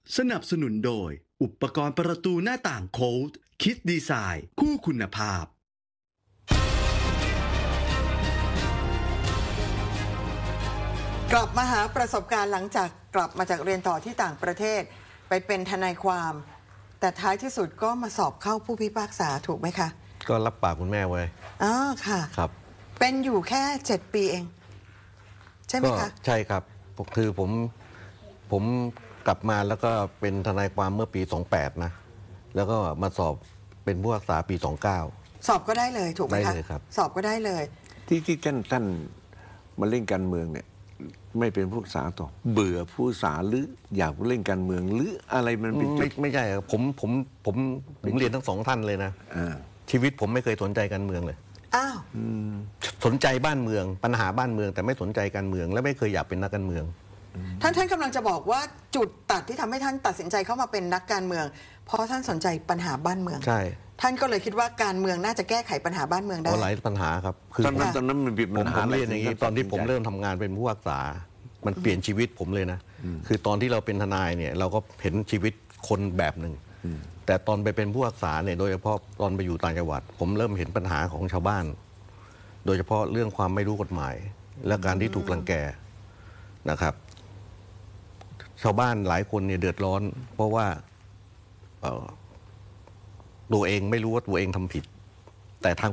สนับสนุนโดยอุปกรณ์ประตูหน้าต่างโค้ดคิดดีไซน์คู่คุณภาพกลับมาหาประสบการณ์หลังจากกลับมาจากเรียนต่อที่ต่างประเทศไปเป็นทนายความ แต่ท้ายที่สุดก็มาสอบเข้าผู้พิพากษาถูกไหมคะก็รับปากคุณแม่ไว้ค่ะครับเป็นอยู่แค่7 ปีเองใช่ไหมคะใช่ครับคือผมกลับมาแล้วก็เป็นทนายความเมื่อปี28นะแล้วก็มาสอบเป็นผู้พิพากษาปี29 สอบก็ได้เลยถูกไหมคะได้เลยครับสอบก็ได้เลยที่ท่านมาเล่นการเมืองเนี่ยไม่เป็นผู้พิพากษาต่อเบื่อผู้พิพากษาหรืออยากเล่นการเมืองหรืออะไรมันเป็นไม่ใช่ครับผมเรียนทั้งสองท่านเลยนะชีวิตผมไม่เคยสนใจการเมืองเลยสนใจบ้านเมืองปัญหาบ้านเมืองแต่ไม่สนใจการเมืองและไม่เคยอยากเป็นนักการเมืองท่านกำลังจะบอกว่าจุดตัดที่ทำให้ท่านตัดสินใจเข้ามาเป็นนักการเมืองเพราะท่านสนใจปัญหาบ้านเมืองใช่ท่านก็เลยคิดว่าการเมืองน่าจะแก้ไขปัญหาบ้านเมืองได้หลายปัญหาครับตอนนั้นมันมีปัญหาผมเรียนอย่างนี้ตอนที่ผมเริ่มทำงานเป็นผู้พิพากษามันเปลี่ยนชีวิตผมเลยนะคือตอนที่เราเป็นทนายเนี่ยเราก็เห็นชีวิตคนแบบหนึ่งแต่ตอนไปเป็นผู้พิพากษาเนี่ยโดยเฉพาะตอนไปอยู่ต่างจังหวัดผมเริ่มเห็นปัญหาของชาวบ้านโดยเฉพาะเรื่องความไม่รู้กฎหมายและการที่ถูกรังแกนะครับชาวบ้านหลายคนเนี่ยเดือดร้อนเพราะว่าตัวเองไม่รู้ว่าตัวเองทำผิดแต่ทาง